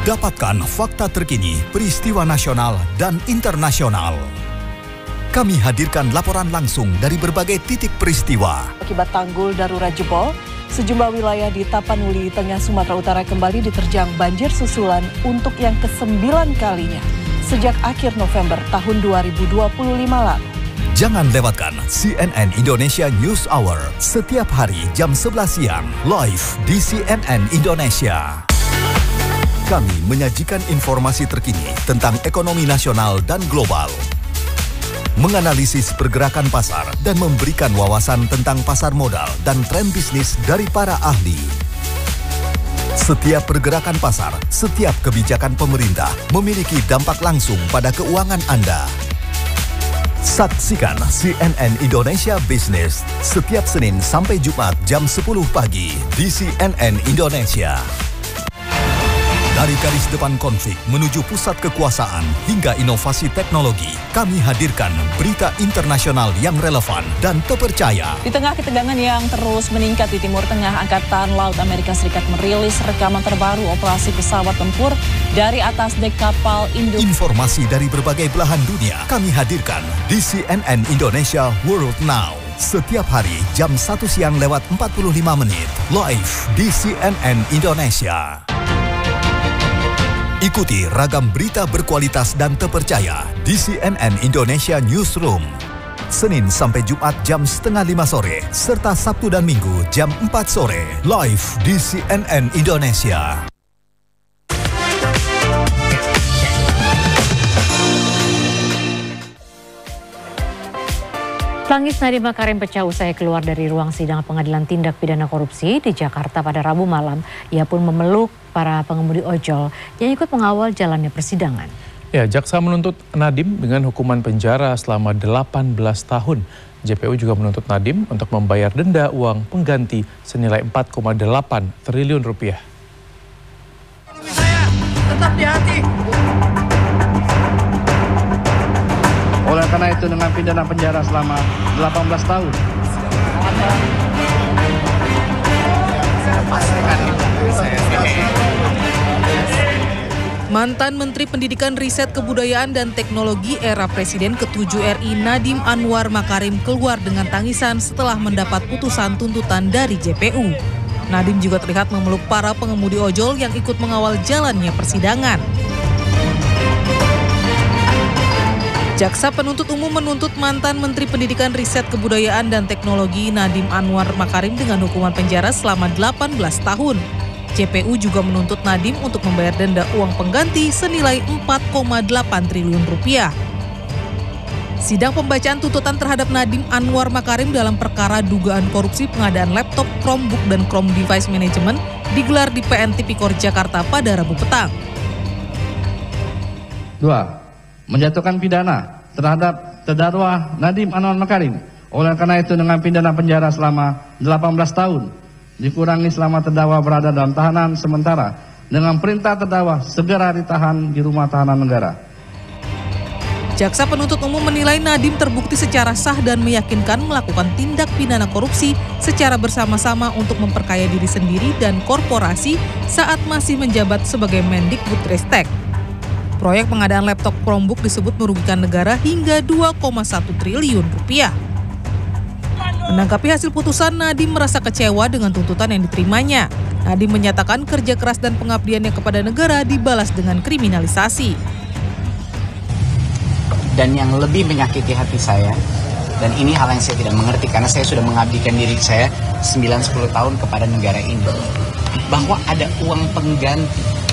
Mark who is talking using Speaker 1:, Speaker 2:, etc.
Speaker 1: Dapatkan fakta terkini, peristiwa nasional dan internasional. Kami hadirkan laporan langsung dari berbagai titik peristiwa.
Speaker 2: Akibat tanggul darurat jebol, sejumlah wilayah di Tapanuli, Tengah Sumatera Utara kembali diterjang banjir susulan untuk yang ke-9 kalinya sejak akhir November tahun 2025 lalu.
Speaker 1: Jangan lewatkan CNN Indonesia News Hour setiap hari jam 11 siang live di CNN Indonesia. Kami menyajikan informasi terkini tentang ekonomi nasional dan global, menganalisis pergerakan pasar dan memberikan wawasan tentang pasar modal dan tren bisnis dari para ahli. Setiap pergerakan pasar, setiap kebijakan pemerintah memiliki dampak langsung pada keuangan Anda. Saksikan CNN Indonesia Business setiap Senin sampai Jumat jam 10 pagi di CNN Indonesia. Dari garis depan konflik menuju pusat kekuasaan hingga inovasi teknologi, kami hadirkan berita internasional yang relevan dan terpercaya.
Speaker 2: Di tengah ketegangan yang terus meningkat di Timur Tengah, Angkatan Laut Amerika Serikat merilis rekaman terbaru operasi pesawat tempur dari atas dek kapal induk.
Speaker 1: Informasi dari berbagai belahan dunia kami hadirkan di CNN Indonesia World Now. Setiap hari jam 1 siang lewat 45 menit, live di CNN Indonesia. Ikuti ragam berita berkualitas dan terpercaya di CNN Indonesia Newsroom. Senin sampai Jumat jam 4:30 sore, serta Sabtu dan Minggu jam 4 sore, live di CNN Indonesia.
Speaker 3: Tangis Nadiem Makarim pecah usai keluar dari ruang sidang Pengadilan Tindak Pidana Korupsi di Jakarta pada Rabu malam. Ia pun memeluk para pengemudi ojol yang ikut mengawal jalannya persidangan.
Speaker 4: Ya, jaksa menuntut Nadiem dengan hukuman penjara selama 18 tahun. JPU juga menuntut Nadiem untuk membayar denda uang pengganti senilai 4,8 triliun rupiah.
Speaker 5: Saya tetap di hati. Oleh karena itu dengan pidana penjara selama 18 tahun.
Speaker 6: Mantan Menteri Pendidikan Riset Kebudayaan dan Teknologi era Presiden ke-7 RI Nadiem Anwar Makarim keluar dengan tangisan setelah mendapat putusan tuntutan dari JPU. Nadiem juga terlihat memeluk para pengemudi ojol yang ikut mengawal jalannya persidangan. Jaksa penuntut umum menuntut mantan Menteri Pendidikan Riset Kebudayaan dan Teknologi Nadiem Anwar Makarim dengan hukuman penjara selama 18 tahun. JPU juga menuntut Nadiem untuk membayar denda uang pengganti senilai 4,8 triliun rupiah. Sidang pembacaan tuntutan terhadap Nadiem Anwar Makarim dalam perkara dugaan korupsi pengadaan laptop, Chromebook, dan Chrome Device Management digelar di PN Tipikor Jakarta pada Rabu petang.
Speaker 5: 2. Menjatuhkan pidana terhadap terdakwa Nadiem Anwar Makarim. Oleh karena itu dengan pidana penjara selama 18 tahun dikurangi selama terdakwa berada dalam tahanan sementara dengan perintah terdakwa segera ditahan di rumah tahanan negara.
Speaker 6: Jaksa penuntut umum menilai Nadiem terbukti secara sah dan meyakinkan melakukan tindak pidana korupsi secara bersama-sama untuk memperkaya diri sendiri dan korporasi saat masih menjabat sebagai Mendikbudristek. Proyek pengadaan laptop Chromebook disebut merugikan negara hingga 2,1 triliun rupiah. Menanggapi hasil putusan, Nadiem merasa kecewa dengan tuntutan yang diterimanya. Nadiem menyatakan kerja keras dan pengabdiannya kepada negara dibalas dengan kriminalisasi.
Speaker 7: Dan yang lebih menyakiti hati saya, dan ini hal yang saya tidak mengerti karena saya sudah mengabdikan diri saya 9-10 tahun kepada negara ini, bahwa ada uang pengganti